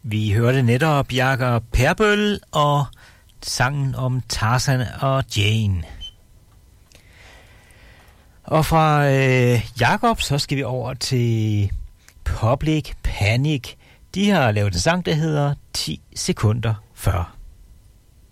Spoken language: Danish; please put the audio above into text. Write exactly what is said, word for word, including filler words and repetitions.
Vi hørte netop Jakob Perbøll og sangen om Tarzan og Jane. Og fra øh, Jakob, så skal vi over til Public Panic. De har lavet en sang, der hedder ti sekunder før.